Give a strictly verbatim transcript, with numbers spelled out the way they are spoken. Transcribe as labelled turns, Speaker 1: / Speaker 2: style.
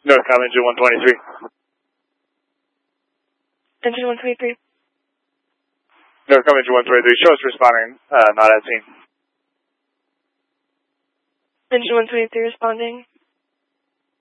Speaker 1: Northcom engine one twenty-three.
Speaker 2: Engine one twenty-three.
Speaker 1: Northcom engine one twenty-three. Show us responding, uh, not at scene.
Speaker 2: Engine one twenty-three responding.